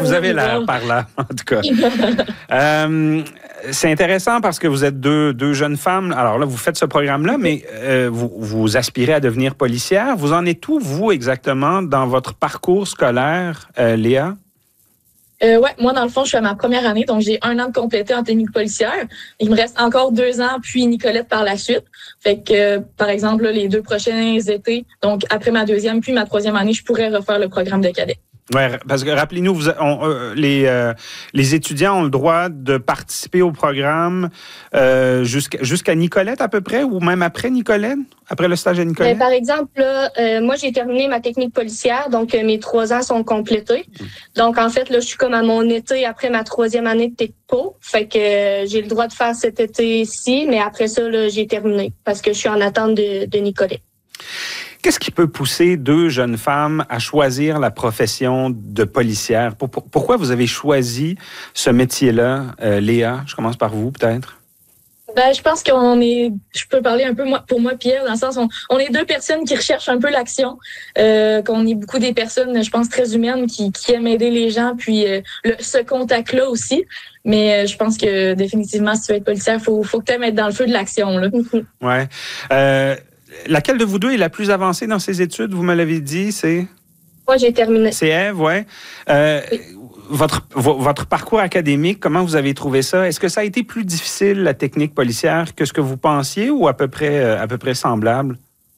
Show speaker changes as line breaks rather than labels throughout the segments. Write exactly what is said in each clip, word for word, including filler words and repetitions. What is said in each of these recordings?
vous avez l'air par là, en tout cas. euh, c'est intéressant parce que vous êtes deux, deux jeunes femmes. Alors là, vous faites ce programme-là, mais euh, vous, vous aspirez à devenir policière. Vous en êtes où, vous, exactement, dans votre parcours scolaire, euh, Léa?
Euh, ouais, moi, dans le fond, je suis à ma première année, donc j'ai un an de complété en technique policière. Il me reste encore deux ans, puis Nicolette par la suite. Fait que, euh, par exemple, là, les deux prochains étés, donc après ma deuxième puis ma troisième année, je pourrais refaire le programme de cadet.
Oui, parce que rappelez-nous, vous, on, euh, les, euh, les étudiants ont le droit de participer au programme euh, jusqu'à, jusqu'à Nicolette à peu près, ou même après Nicolette, après le stage à Nicolette?
Ben, par exemple, là, euh, moi, j'ai terminé ma technique policière, donc euh, mes trois ans sont complétés. Mmh. Donc, en fait, là, je suis comme à mon été après ma troisième année de techpo. Fait que euh, j'ai le droit de faire cet été-ci, mais après ça, là, j'ai terminé parce que je suis en attente de, de Nicolette.
Qu'est-ce qui peut pousser deux jeunes femmes à choisir la profession de policière? Pour, pour, pourquoi vous avez choisi ce métier-là, euh, Léa? Je commence par vous, peut-être.
Ben, je pense qu'on est, je peux parler un peu moi, pour moi, Pierre, dans le sens, on, on est deux personnes qui recherchent un peu l'action, euh, qu'on est beaucoup des personnes, je pense, très humaines qui, qui aiment aider les gens, puis euh, le, ce contact-là aussi. Mais euh, je pense que définitivement, si tu veux être policière, faut, faut que tu aimes être dans le feu de l'action, là.
Ouais. Euh, Laquelle de vous deux est la plus avancée dans ses études? Vous me l'avez dit, c'est...
Moi, j'ai terminé.
C'est Ève, oui. Euh, oui. Votre, votre parcours académique, comment vous avez trouvé ça? Est-ce que ça a été plus difficile, la technique policière, que ce que vous pensiez ou à peu près, à peu près semblable?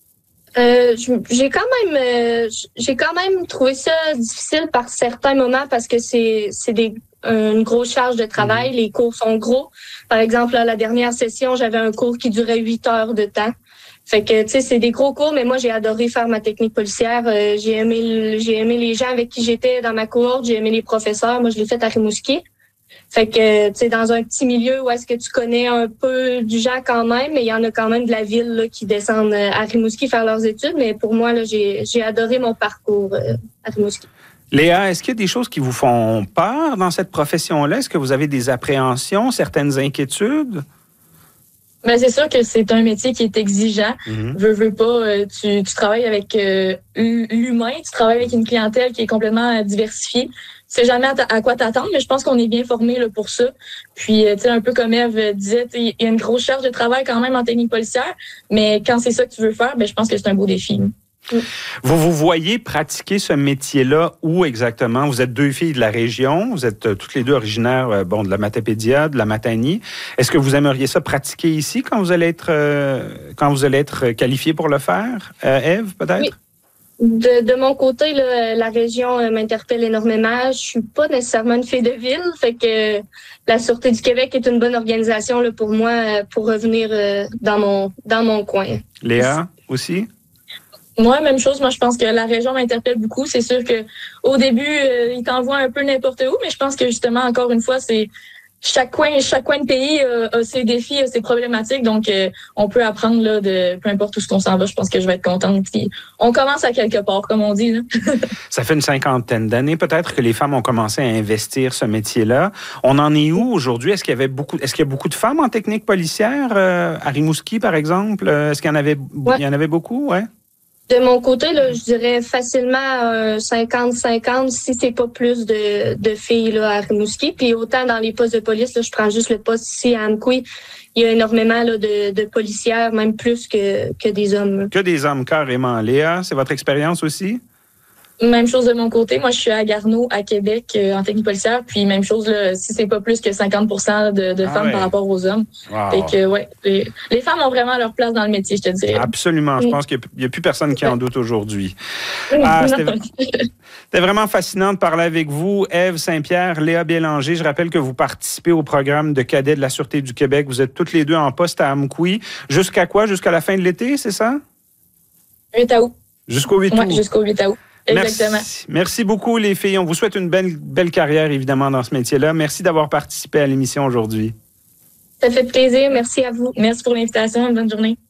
Euh, j'ai quand même euh, j'ai quand même trouvé ça difficile par certains moments parce que c'est c'est des une grosse charge de travail. Mmh. Les cours sont gros. Par exemple, à la dernière session, j'avais un cours qui durait huit heures de temps. Fait que, tu sais, c'est des gros cours, mais moi, j'ai adoré faire ma technique policière. Euh, j'ai aimé j'ai aimé les gens avec qui j'étais dans ma cohorte. J'ai aimé les professeurs. Moi, je l'ai fait à Rimouski. Fait que, tu sais, dans un petit milieu où est-ce que tu connais un peu du gens quand même, mais il y en a quand même de la ville là, qui descendent à Rimouski faire leurs études. Mais pour moi, là, j'ai, j'ai adoré mon parcours euh, à Rimouski.
Léa, est-ce qu'il y a des choses qui vous font peur dans cette profession-là? Est-ce que vous avez des appréhensions, certaines inquiétudes?
Ben, c'est sûr que c'est un métier qui est exigeant.
Mm-hmm. Veux,
veux pas, euh, tu, tu travailles avec euh, l'humain, tu travailles avec une clientèle qui est complètement diversifiée. Tu sais jamais à, à quoi t'attendre, mais je pense qu'on est bien formé là, pour ça. Puis, tu sais, un peu comme Ève disait, il y a une grosse charge de travail quand même en technique policière, mais quand c'est ça que tu veux faire, ben je pense que c'est un beau défi. Là.
Vous vous voyez pratiquer ce métier-là où exactement? Vous êtes deux filles de la région, vous êtes euh, toutes les deux originaires euh, bon, de la Matapédia, de la Matanie. Est-ce que vous aimeriez ça pratiquer ici quand vous allez être, euh, quand vous allez être qualifiée pour le faire? Euh, Ève, peut-être?
Oui. De, de mon côté, là, la région euh, m'interpelle énormément. Je suis pas nécessairement une fille de ville, fait que la Sûreté du Québec est une bonne organisation là, pour moi euh, pour revenir euh, dans mon dans mon coin.
Léa, aussi?
Moi, même chose. Moi, je pense que la région m'interpelle beaucoup. C'est sûr que au début, euh, ils t'envoient un peu n'importe où, mais je pense que justement, encore une fois, c'est chaque coin, chaque coin de pays euh, a ses défis, a ses problématiques. Donc, euh, on peut apprendre là de peu importe où ce qu'on s'en va. Je pense que je vais être contente. Puis, on commence à quelque part, comme on dit. Là.
Ça fait une cinquantaine d'années peut-être que les femmes ont commencé à investir ce métier-là. On en est où aujourd'hui? Est-ce qu'il y avait beaucoup, est-ce qu'il y a beaucoup de femmes en technique policière euh, à Rimouski, par exemple? Est-ce qu'il y en avait, ouais. il y en avait beaucoup? Ouais.
De mon côté, là, je dirais facilement euh, cinquante cinquante si c'est pas plus de, de filles là, à Rimouski. Puis autant dans les postes de police, là, je prends juste le poste ici à Amqui, il y a énormément là, de, de policières, même plus que, que des hommes. Là.
Que des hommes, carrément. Léa, c'est votre expérience aussi?
Même chose de mon côté. Moi, je suis à Garneau, à Québec, euh, en technique policière. Puis même chose, là, si c'est pas plus que cinquante pour cent de, de ah femmes ouais. par rapport aux hommes. Wow. Fait que, ouais, les, les femmes ont vraiment leur place dans le métier, je te dirais.
Absolument. Je pense qu'il n'y a, a plus personne qui en doute aujourd'hui. Ah, c'était, c'était vraiment fascinant de parler avec vous. Ève Saint-Pierre, Léa Bélanger. Je rappelle que vous participez au programme de cadets de la Sûreté du Québec. Vous êtes toutes les deux en poste à Amqui. Jusqu'à quoi? Jusqu'à la fin de l'été, c'est ça?
huit août.
Jusqu'au huit août?
Oui, jusqu'au huit août. Exactement.
Merci. Merci beaucoup, les filles. On vous souhaite une belle, belle carrière, évidemment, dans ce métier-là. Merci d'avoir participé à l'émission aujourd'hui.
Ça fait plaisir. Merci à vous. Merci pour l'invitation. Bonne journée.